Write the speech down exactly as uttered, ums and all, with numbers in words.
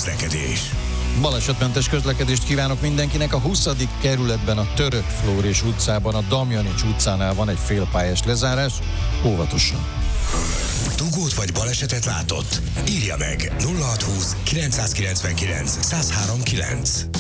közlekedés. Balesetmentes közlekedést kívánok mindenkinek. A huszadik kerületben a Török Flóris utcában, a Damjanics utcánál van egy félpályás lezárás. Óvatosan. Dugót vagy balesetet látott? Írja meg nulla hat húsz kilencszázkilencvenkilenc száz három kilenc.